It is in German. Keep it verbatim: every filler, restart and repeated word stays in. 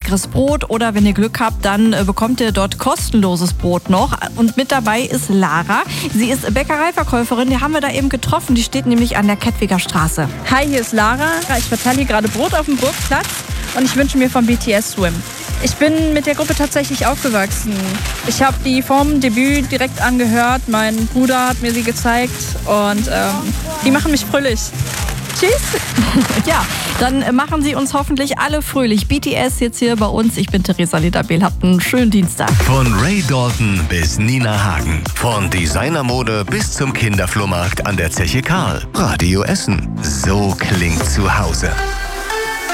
leckeres Brot oder wenn ihr Glück habt, dann äh, bekommt ihr dort kostenloses Brot noch. Und mit dabei ist Lara. Sie ist Bäckereiverkäuferin, die haben wir da eben getroffen. Die steht nämlich an der Kettwiger Straße. Hi, hier ist Lara. Ich verteile hier gerade Brot auf dem Burgplatz und ich wünsche mir vom B T S Swim. Ich bin mit der Gruppe tatsächlich aufgewachsen. Ich habe die vom Debüt direkt angehört. Mein Bruder hat mir sie gezeigt und ähm, die machen mich fröhlich. Tschüss. Ja, dann machen Sie uns hoffentlich alle fröhlich. B T S jetzt hier bei uns. Ich bin Theresa Lederbehl. Habt einen schönen Dienstag. Von Ray Dalton bis Nina Hagen. Von Designermode bis zum Kinderflohmarkt an der Zeche Karl. Radio Essen. So klingt zu Hause.